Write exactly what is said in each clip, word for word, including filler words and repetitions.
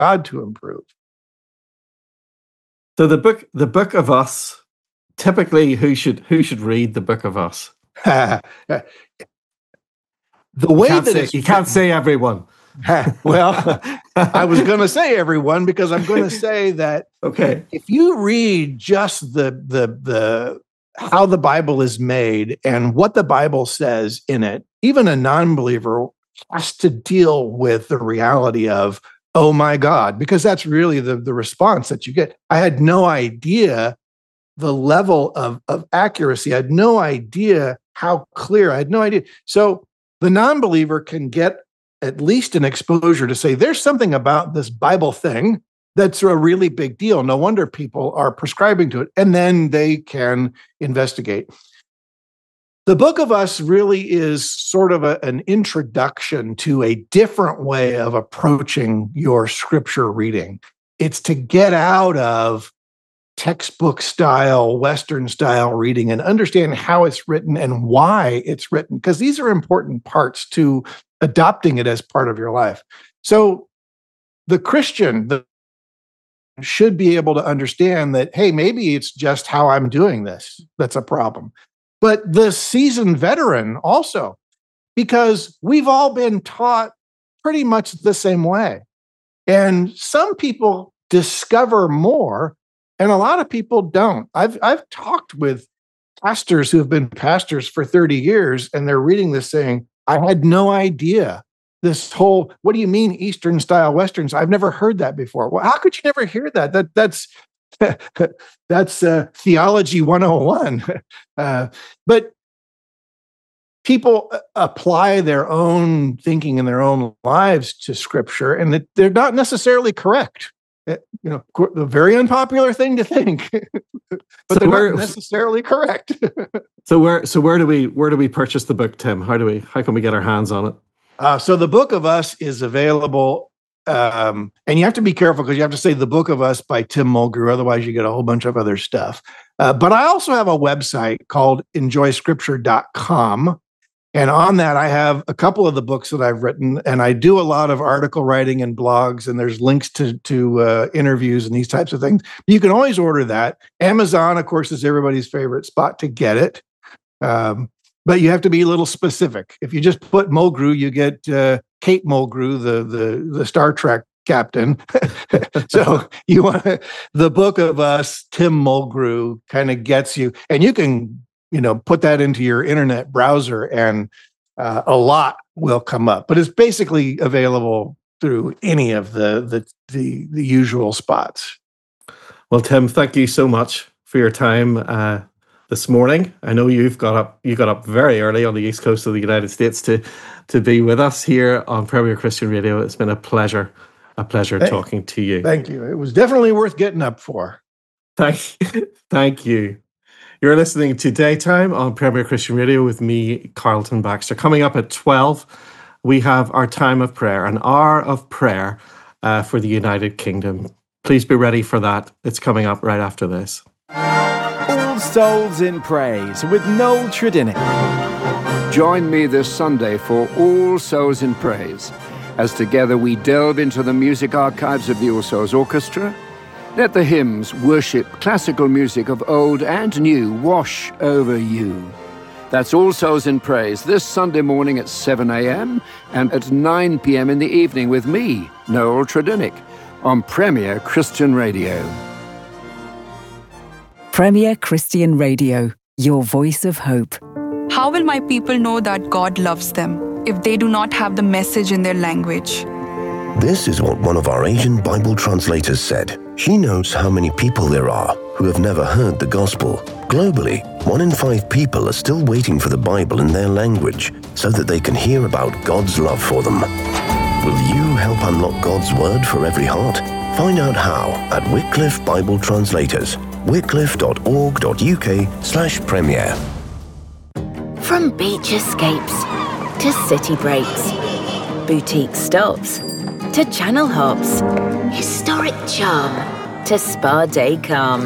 God to improve. So the book, the Book of Us, typically who should who should read the Book of Us? The way you that say, it's you can't written, say everyone. well, I was going to say everyone because I'm going to say that okay, if you read just the the the how the Bible is made and what the Bible says in it, even a non-believer has to deal with the reality of, oh my God, because that's really the, the response that you get. I had no idea the level of, of accuracy. I had no idea how clear. I had no idea. So the non-believer can get at least an exposure to say, there's something about this Bible thing that's a really big deal. No wonder people are prescribing to it. And then they can investigate. The Book of Us really is sort of a, an introduction to a different way of approaching your scripture reading. It's to get out of textbook style, Western style reading and understand how it's written and why it's written, because these are important parts to adopting it as part of your life. So the Christian the, should be able to understand that, hey, maybe it's just how I'm doing this that's a problem. But the seasoned veteran also, because we've all been taught pretty much the same way. And some people discover more, and a lot of people don't. I've I've talked with pastors who have been pastors for thirty years, and they're reading this saying, I had no idea this whole, what do you mean Eastern style Westerns? I've never heard that before. Well, how could you never hear that? That that's that's uh, theology one oh one. Uh, but people apply their own thinking in their own lives to scripture, and that they're not necessarily correct. You know, a very unpopular thing to think, but so they're not necessarily correct. so where, so where do we, where do we purchase the book, Tim? How do we, how can we get our hands on it? Uh, so the Book of Us is available, um, and you have to be careful because you have to say the Book of Us by Tim Mulgrew, otherwise you get a whole bunch of other stuff. Uh, but I also have a website called enjoy scripture dot com. And on that, I have a couple of the books that I've written, and I do a lot of article writing and blogs, and there's links to, to uh, interviews and these types of things. You can always order that. Amazon, of course, is everybody's favorite spot to get it. Um, but you have to be a little specific. If you just put Mulgrew, you get uh, Kate Mulgrew, the, the, the Star Trek captain. So you want the Book of Us, Tim Mulgrew kind of gets you, and you can you know, put that into your internet browser and uh, a lot will come up. But it's basically available through any of the, the the the usual spots. Well, Tim, thank you so much for your time uh, this morning. I know you've got up you got up very early on the East Coast of the United States to to be with us here on Premier Christian Radio. It's been a pleasure, a pleasure hey, talking to you. Thank you. It was definitely worth getting up for. Thank, thank you. You're listening to Daytime on Premier Christian Radio with me, Carlton Baxter. Coming up at twelve, we have our time of prayer, an hour of prayer uh, for the United Kingdom. Please be ready for that. It's coming up right after this. All Souls in Praise with Noel Tredinnick. Join me this Sunday for All Souls in Praise, as together we delve into the music archives of the All Souls Orchestra. Let the hymns, worship, classical music of old and new wash over you. That's All Souls in Praise this Sunday morning at seven a.m. and at nine p.m. in the evening with me, Noel Tredinnick, on Premier Christian Radio. Premier Christian Radio, your voice of hope. How will my people know that God loves them if they do not have the message in their language? This is what one of our Asian Bible translators said. She knows how many people there are who have never heard the gospel. Globally, one in five people are still waiting for the Bible in their language so that they can hear about God's love for them. Will you help unlock God's word for every heart? Find out how at Wycliffe Bible Translators, wycliffe dot org dot U K slash premier. From beach escapes to city breaks, boutique stops to channel hops, historic charm to spa day calm.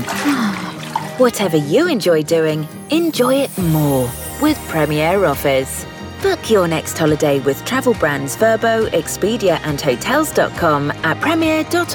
Whatever you enjoy doing, enjoy it more with Premier Offers. Book your next holiday with travel brands Vrbo, Expedia and Hotels dot com at premier dot